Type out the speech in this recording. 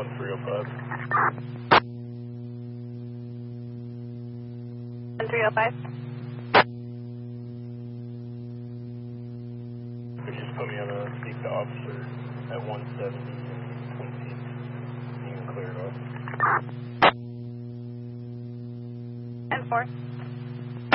1305. 1305. Could you just put me on a speak to officer at 170 and Twin Peaks? You can clear it off. 10-4.